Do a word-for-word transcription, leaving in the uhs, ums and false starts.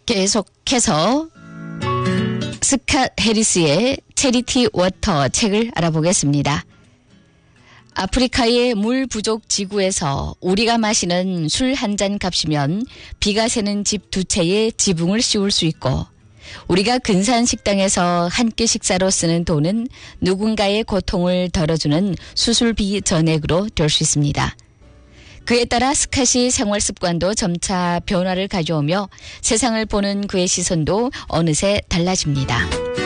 계속해서 스캇 해리스의 체리티 워터 책을 알아보겠습니다. 아프리카의 물 부족 지구에서 우리가 마시는 술 한 잔 값이면 비가 새는 집 두 채에 지붕을 씌울 수 있고, 우리가 근사한 식당에서 한 끼 식사로 쓰는 돈은 누군가의 고통을 덜어주는 수술비 전액으로 될 수 있습니다. 그에 따라 스캇이 생활 습관도 점차 변화를 가져오며 세상을 보는 그의 시선도 어느새 달라집니다.